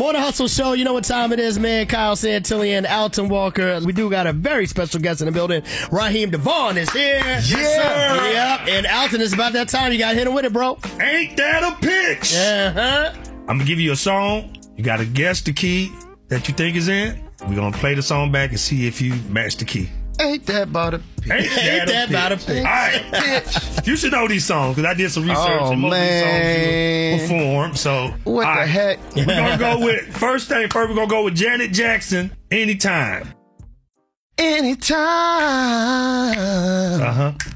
Morning Hustle Show. You know what time it is, man. Kyle Santillan, Alton Walker. We do got a very special guest in the building. Raheem DeVaughn is here. Yes, sir. Yep. And Alton, it's about that time. You got to hit him with it, bro. Ain't that a pitch? Uh-huh. I'm going to give you a song. You got to guess the key that you think is in. We're going to play the song back and see if you match the key. Ain't that about a pitch? Ain't that about a pitch? All right. You should know these songs because I did some research and most of these songs you perform. So, what the heck? We're going to go with, first thing first, we're going to go with Janet Jackson, Anytime. Anytime. Uh-huh.